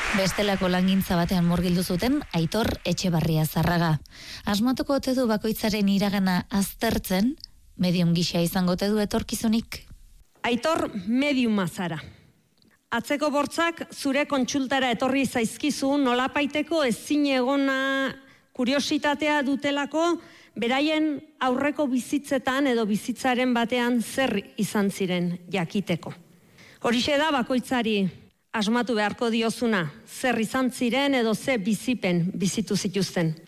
Bestelako langintza batean murgildu zuten Aitor Etxebarria Zarraga. Asmatuko ote du bakoitzaren iragana aztertzen, medium gisa izango ote du etorkizunik? Aitor mediuma zara. Atzeko bortzak zure kontsultara etorri zaizkizu nolapaiteko ezin egona kuriositatea dutelako beraien aurreko bizitzetan edo bizitzaren batean zer izan ziren jakiteko. Horixe da bakoitzari asmatu beharko diozuna, zer izan ziren edo ze bizipen bizitu zituzten.